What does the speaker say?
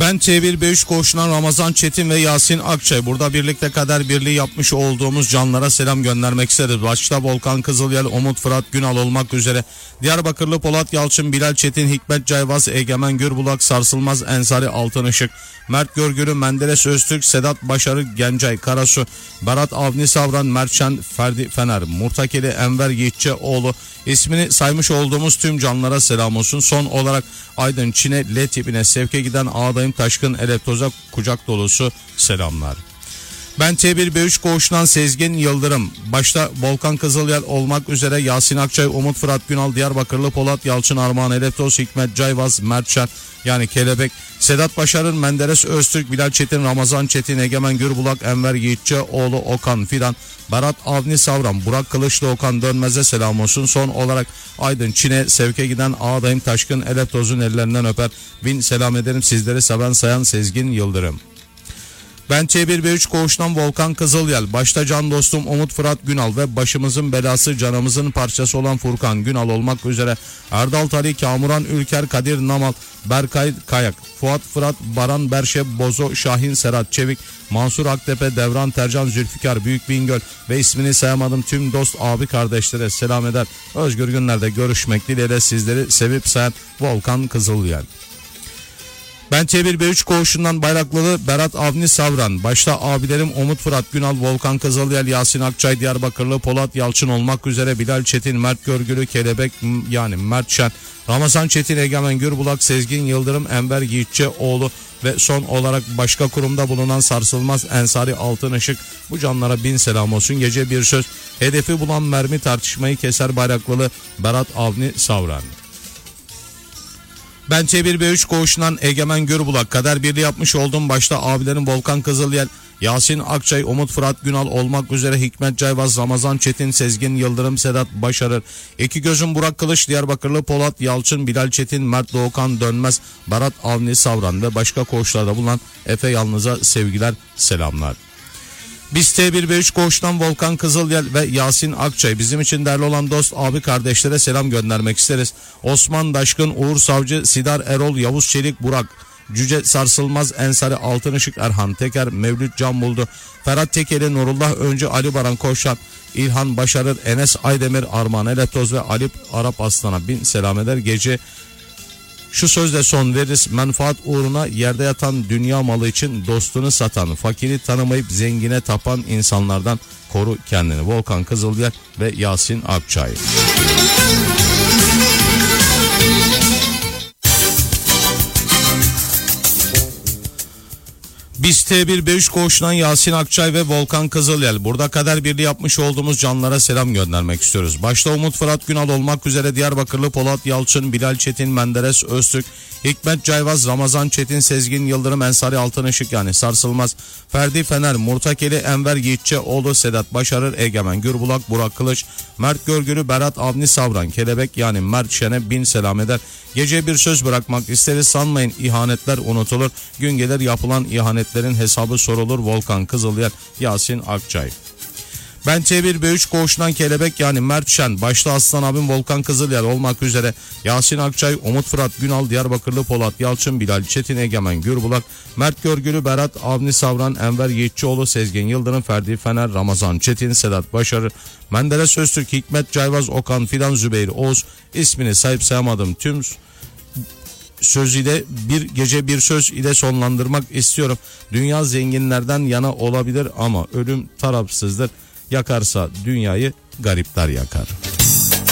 Ben T1B3 koğuşundan Ramazan Çetin ve Yasin Akçay. Burada birlikte kader birliği yapmış olduğumuz canlara selam göndermek isteriz. Başta Volkan Kızılyel, Umut Fırat Günal olmak üzere Diyarbakırlı Polat Yalçın, Bilal Çetin, Hikmet Cayvaz, Egemen Gürbulak, Sarsılmaz Ensari Altınışık, Mert Görgülü, Menderes Öztürk, Sedat Başarı, Gencay Karasu, Berat Avni Savran, Mertşen Ferdi Fener, Murtakeli Enver Yiğitçioğlu, ismini saymış olduğumuz tüm canlara selam olsun. Son olarak Aydın Çin'e, L tipine sevke giden Ağdayım Taşkın Eleptoz'a kucak dolusu selamlar. Ben T1B3 koğuşundan Sezgin Yıldırım. Başta Volkan Kızılyel olmak üzere Yasin Akçay, Umut Fırat Günal, Diyarbakırlı Polat Yalçın, Armağan Eleptoz, Hikmet Cayvaz, Mertşen yani Kelebek, Sedat Başarır, Menderes Öztürk, Bilal Çetin, Ramazan Çetin, Egemen Gürbulak, Enver Yiğitçioğlu, Okan Fidan, Berat Avni Savran, Burak Kılıçlı, Okan Dönmez'e selam olsun. Son olarak Aydın Çin'e sevke giden Ağdayım Taşkın Eleptoz'un ellerinden öper. Bin selam ederim sizleri seven sayan Sezgin Yıldırım. Ben T1B3 koğuştan Volkan Kızılyel. Başta can dostum Umut Fırat Günal ve başımızın belası canımızın parçası olan Furkan Günal olmak üzere Erdal Tari, Kamuran Ülker, Kadir Namal, Berkay Kayak, Fuat Fırat, Baran Berşe, Bozo, Şahin Serhat Çevik, Mansur Aktepe, Devran Tercan, Zülfikar Büyük Bingöl ve ismini sayamadım tüm dost abi kardeşlere selam eder. Özgür günlerde görüşmek dileğiyle sizleri sevip sayan Volkan Kızılyel. Ben T1B3 koğuşundan Bayraklılı Berat Avni Savran. Başta abilerim Umut Fırat Günal, Volkan Kızılyel, Yasin Akçay, Diyarbakırlı Polat Yalçın olmak üzere Bilal Çetin, Mert Görgülü, Kelebek yani Mertşen, Ramazan Çetin, Egemen Gürbulak, Sezgin Yıldırım, Enver Yiğitçioğlu ve son olarak başka kurumda bulunan Sarsılmaz Ensari Altınışık. Bu canlara bin selam olsun. Gece bir söz, hedefi bulan mermi tartışmayı keser Bayraklılı Berat Avni Savran. Ben T1B3 koğuşundan Egemen Gürbulak. Kader birliği yapmış olduğum başta abilerim Volkan Kızılyel, Yasin Akçay, Umut Fırat Günal olmak üzere Hikmet Cayvaz, Ramazan Çetin, Sezgin Yıldırım, Sedat Başarır, İki Gözüm Burak Kılıç, Diyarbakırlı Polat Yalçın, Bilal Çetin, Mert Doğukan Dönmez, Berat Avni Savran ve başka koğuşlarda bulunan Efe Yalnız'a sevgiler, selamlar. Biz T1B3 koğuştan Volkan Kızılyel ve Yasin Akçay, bizim için değerli olan dost abi kardeşlere selam göndermek isteriz. Osman Daşkın, Uğur Savcı, Sidar Erol, Yavuz Çelik, Burak Cüce, Sarsılmaz Ensari Altınışık, Erhan Teker, Mevlüt Can Buldu, Ferhat Tekeli, Nurullah Öncü, Ali Baran Koşan, İlhan Başarır, Enes Aydemir, Armağan Eleptoz ve Alip Arap Aslan'a bin selam eder. Gece şu sözle son veririz: menfaat uğruna yerde yatan dünya malı için dostunu satan, fakiri tanımayıp zengine tapan insanlardan koru kendini. Volkan Kızılyel ve Yasin Akçay. Biz T1B3 koğuşundan Yasin Akçay ve Volkan Kızılyel. Burada kader birliği yapmış olduğumuz canlara selam göndermek istiyoruz. Başta Umut Fırat Günal olmak üzere Diyarbakırlı Polat Yalçın, Bilal Çetin, Menderes Öztürk, Hikmet Cayvaz, Ramazan Çetin, Sezgin Yıldırım, Ensari Altınışık yani Sarsılmaz, Ferdi Fener, Murtakeli Enver Yiğitçioğlu, Sedat Başarır, Egemen Gürbulak, Burak Kılıç, Mert Görgülü, Berat Avni Savran, Kelebek yani Mert Şen'e bin selam eder. Gece bir söz bırakmak isteriz, sanmayın ihanetler unutulur. Gün gelir yapılan ihanetlerin hesabı sorulur. Volkan Kızılyel, Yasin Akçay. Ben T1B3 koğuşundan Kelebek yani Mert Şen, başta Aslan abim Volkan Kızılyel olmak üzere Yasin Akçay, Umut Fırat Günal, Diyarbakırlı Polat Yalçın, Bilal Çetin, Egemen Gürbulak, Mert Görgülü, Berat Avni Savran, Enver Yiğitçioğlu, Sezgin Yıldırım, Ferdi Fener, Ramazan Çetin, Sedat Başarır, Menderes Öztürk, Hikmet Cayvaz, Okan Fidan, Zübeyir Oğuz, ismini sayıp sayamadım tüm söz ile bir gece bir söz ile sonlandırmak istiyorum. Dünya zenginlerden yana olabilir ama ölüm tarafsızdır. Yakarsa dünyayı garipler yakar.